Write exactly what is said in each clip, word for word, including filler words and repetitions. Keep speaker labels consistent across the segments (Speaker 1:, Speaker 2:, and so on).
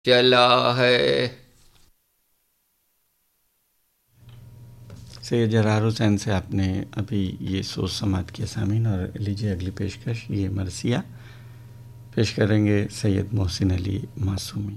Speaker 1: چلا ہے۔
Speaker 2: سید جرار حسین سے آپ نے ابھی یہ سوچ سماعت کیا سامعین، اور لیجیے اگلی پیشکش یہ مرثیہ پیش کریں گے سید محسن علی معصومی۔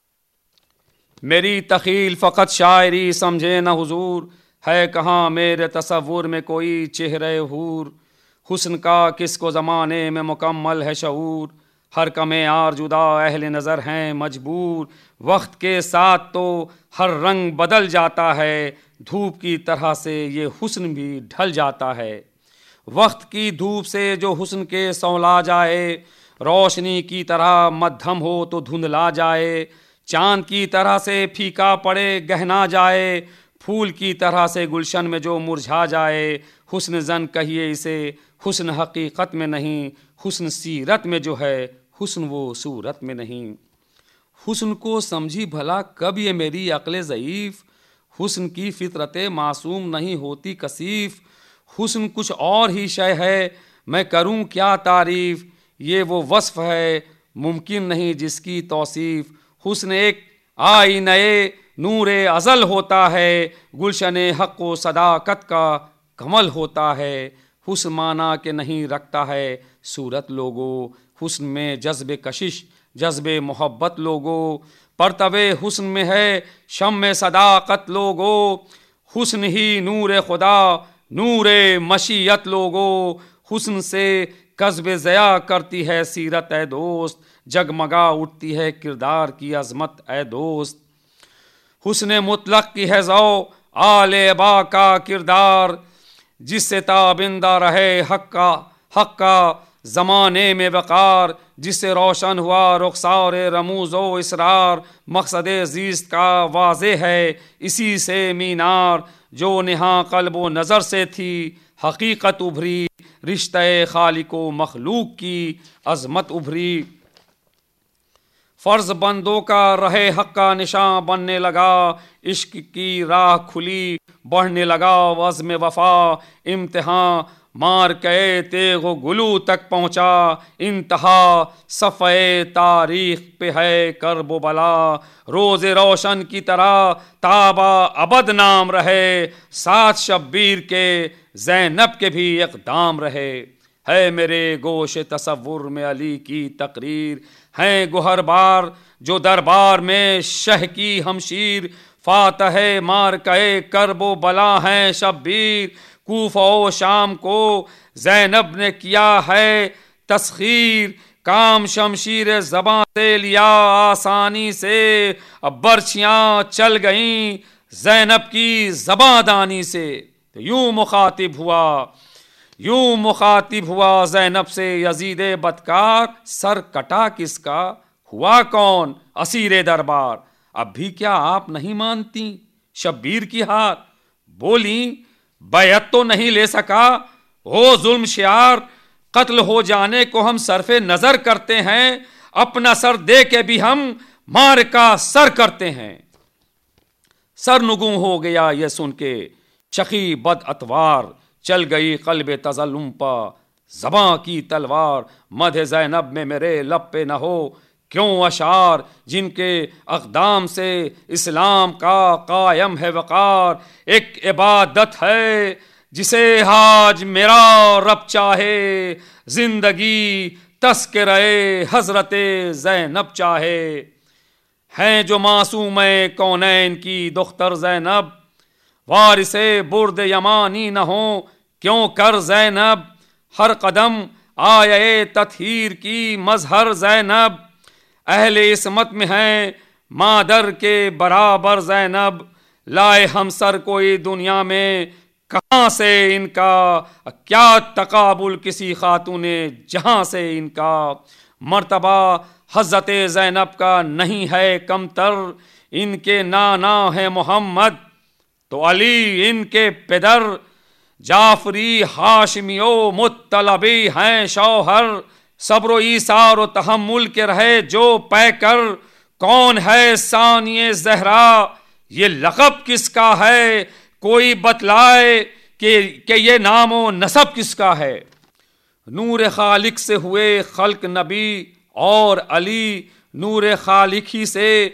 Speaker 3: میری تخیل فقط شاعری سمجھے نہ حضور، ہے کہاں میرے تصور میں کوئی چہرہ حور، حسن کا کس کو زمانے میں مکمل ہے شعور، ہر کم آر جدا اہل نظر ہیں مجبور، وقت کے ساتھ تو ہر رنگ بدل جاتا ہے، دھوپ کی طرح سے یہ حسن بھی ڈھل جاتا ہے، وقت کی دھوپ سے جو حسن کے سولا جائے، روشنی کی طرح مدھم ہو تو دھندلا جائے، چاند کی طرح سے پھیکا پڑے گہنا جائے، پھول کی طرح سے گلشن میں جو مرجھا جائے، حسن زن کہیے اسے، حسن حقیقت میں نہیں، حسن سیرت میں جو ہے، حسن وہ صورت میں نہیں۔ حسن کو سمجھی بھلا کب یہ میری عقل ضعیف، حسن کی فطرت معصوم نہیں ہوتی کثیف، حسن کچھ اور ہی شے ہے میں کروں کیا تعریف، یہ وہ وصف ہے ممکن نہیں جس کی توصیف، حسن ایک آئینہ نور ازل ہوتا ہے، گلشن حق و صداقت کا کمل ہوتا ہے، حسن مانا کہ نہیں رکھتا ہے صورت لوگو، حسن میں جذب کشش جذب محبت لوگو، پرتو حسن میں ہے شمع صداقت لوگو، حسن ہی نور خدا نور مشیت لوگو، حسن سے قصب ضیا کرتی ہے سیرت اے دوست، جگمگا اٹھتی ہے کردار کی عظمت اے دوست، حسن مطلق کی ہے ذو آل با کا کردار، جس سے تابندہ رہے حق کا حق کا زمانے میں وقار، جس سے روشن ہوا رخسار رموز و اسرار، مقصد زیست کا واضح ہے اسی سے مینار، جو نہاں قلب و نظر سے تھی حقیقت ابھری، رشتہ خالق و مخلوق کی عظمت ابھری، فرض بندوں کا رہے حق کا نشاں بننے لگا، عشق کی راہ کھلی بڑھنے لگا، عزم وفا امتحان مار کے تیغ و گلو تک پہنچا، انتہا صفحے تاریخ پہ ہے کرب و بلا، روز روشن کی طرح تابا ابد نام رہے، ساتھ شبیر کے زینب کے بھی اقدام رہے، ہے میرے گوش تصور میں علی کی تقریر، ہیں گوہر بار جو دربار میں شہ کی ہمشیر، فاتح مار کے کرب و بلا ہیں شبیر، کوفہ و شام کو زینب نے کیا ہے تسخیر، کام شمشیر زباں سے لیا آسانی سے، اب برچیاں چل گئیں زینب کی زباں دانی سے، یوں مخاطب ہوا یوں مخاطب ہوا زینب سے یزید بدکار، سر کٹا کس کا ہوا کون اسیر دربار، اب بھی کیا آپ نہیں مانتی شبیر کی ہاتھ، بولی بیعت تو نہیں لے سکا ہو ظلم شعار، قتل ہو جانے کو ہم صرف نظر کرتے ہیں، اپنا سر دے کے بھی ہم مار کا سر کرتے ہیں، سرنگوں ہو گیا یہ سن کے شقی بد اتوار، چل گئی قلب تظلم پا زباں کی تلوار، مدح زینب میں میرے لب پہ نہ ہو کیوں اشعار، جن کے اقدام سے اسلام کا قائم ہے وقار، ایک عبادت ہے جسے حاج میرا رب چاہے، زندگی تذکرہ حضرت زینب چاہے، ہیں جو معصوم کونین کی دختر زینب، وارث برد یمانی نہ ہوں کیوں کر زینب، ہر قدم آیے تطہیر کی مظہر زینب، اہل عصمت میں ہیں مادر کے برابر زینب، لائے ہم سر کوئی دنیا میں کہاں سے ان کا، کیا تقابل کسی خاتون جہاں سے ان کا، مرتبہ حضرت زینب کا نہیں ہے کم تر، ان کے نانا ہے محمد تو علی ان کے پدر، جعفری ہاشمی و مطلبی ہیں شوہر، صبر و ایثار و تحمل کے رہے جو پے کر، کون ہے ثانی زہرا یہ لقب کس کا ہے، کوئی بتلائے کہ, کہ یہ نام و نسب کس کا ہے، نور خالق سے ہوئے خلق نبی اور علی، نور خالق ہی سے